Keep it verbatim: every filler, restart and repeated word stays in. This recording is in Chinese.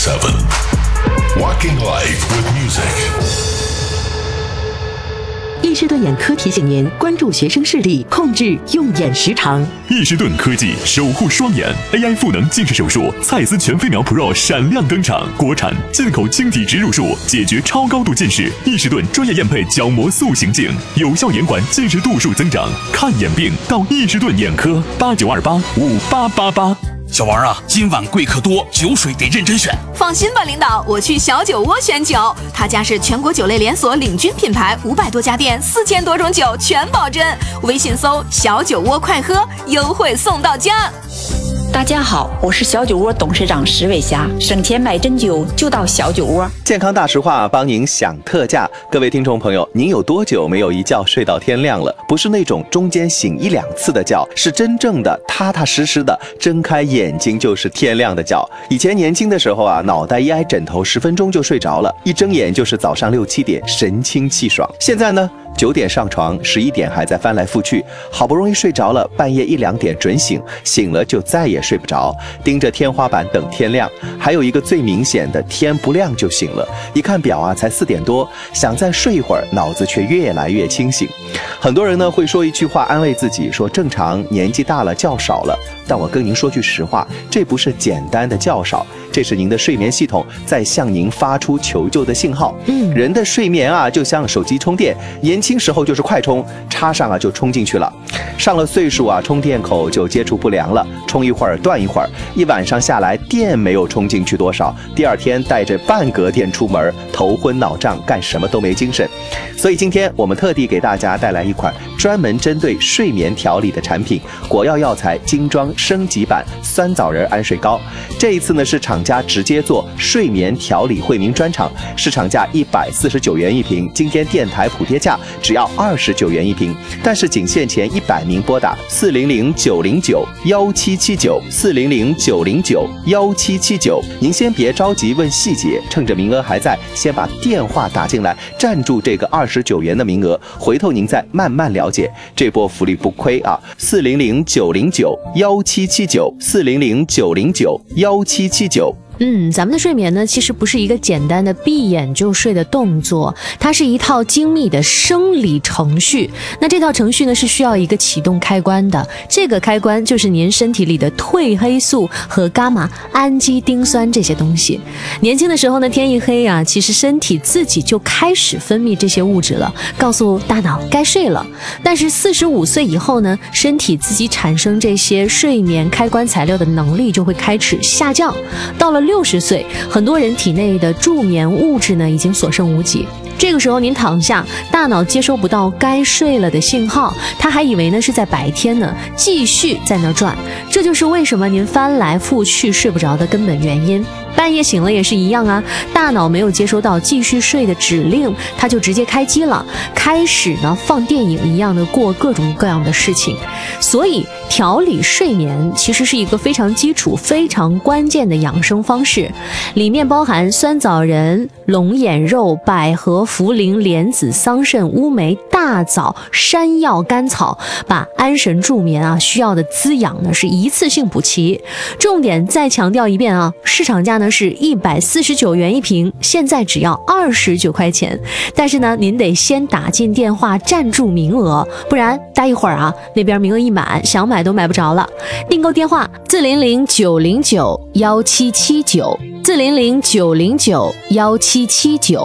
Seven. Walking life with music. 易士顿眼科提醒您关注学生视力，控制用眼时长。 易士顿科技守护双眼 ，A I 赋能近视手术，蔡司全飞秒 Pro 闪亮登场，国产进口晶体植入术，解决超高度近视。易士顿专业验配角膜塑形镜，有效延缓近视度数增长。看眼病到易士顿眼科，八九二八五八八八。 小王啊，今晚贵客多，酒水得认真选。 放心吧，领导，我去小酒窝选酒，他家是全国酒类连锁领军品牌，五百多家店，四千多种酒全保真。微信搜小酒窝快喝，优惠送到家。 大家好，我是小酒窝董事长石伟霞，省钱买真酒就到小酒窝。 健康大实话，帮您享特价。各位听众朋友，您有多久没有一觉睡到天亮了？不是那种中间醒一两次的觉，是真正的踏踏实实的睁开眼睛就是天亮的觉。以前年轻的时候啊，脑袋一挨枕头，十分钟就睡着了，一睁眼就是早上六七点，神清气爽。现在呢？九点上床，十一点还在翻来覆去，好不容易睡着了，半夜一两点准醒，醒了就再也睡不着，盯着天花板等天亮。还有一个最明显的，天不亮就醒了，一看表啊，才四点多，想再睡一会儿，脑子却越来越清醒。很多人呢会说一句话安慰自己，说正常，年纪大了觉少了。但我跟您说句实话，这不是简单的觉少，这是您的睡眠系统在向您发出求救的信号。嗯，人的睡眠啊，就像手机充电，年轻时候就是快充，插上啊就充进去了。上了岁数啊，充电口就接触不良了，充一会儿断一会儿，一晚上下来电没有充进去多少，第二天带着半格电出门，头昏脑胀，干什么都没精神。所以今天我们特地给大家带来一款专门针对睡眠调理的产品——国药药材精装升级版酸枣仁安睡膏。这一次呢是厂家直接做睡眠调理惠民专场，市场价一百四十九元一瓶，今天电台补贴价只要二十九元一瓶，但是仅限前一百名拨打四零零九零九幺七七九四零零九零九幺七七九。您先别着急问细节，趁着名额还在，先把电话打进来，占住这个二十九元的名额，回头您再慢慢了解。这波福利不亏啊！四零零九零九幺七七九四零零九零九幺七七九。 嗯，咱们的睡眠呢，其实不是一个简单的闭眼就睡的动作，它是一套精密的生理程序。那这套程序呢，是需要一个启动开关的，这个开关就是您身体里的褪黑素和伽马氨基丁酸这些东西。年轻的时候呢，天一黑啊，其实身体自己就开始分泌这些物质了，告诉大脑该睡了。但是四十五岁以后呢，身体自己产生这些睡眠开关材料的能力就会开始下降，到了六十岁，很多人体内的助眠物质呢已经所剩无几。这个时候您躺下，大脑接收不到该睡了的信号，他还以为呢是在白天呢，继续在那转。这就是为什么您翻来覆去睡不着的根本原因。半夜醒了也是一样啊，大脑没有接收到继续睡的指令，它就直接开机了，开始呢放电影一样的过各种各样的事情。所以调理睡眠其实是一个非常基础非常关键的养生方式，里面包含酸枣仁、龙眼肉、百合、茯苓、莲子、桑葚、乌梅、大枣、山药、甘草，把安神助眠啊需要的滋养呢是一次性补齐。重点再强调一遍啊，市场价呢是一百四十九元一瓶，现在只要二十九块钱。但是呢，您得先打进电话占住名额，不然待一会儿啊，那边名额一满，想买都买不着了。订购电话四零零九零九幺七七九四零零九零九幺七七九。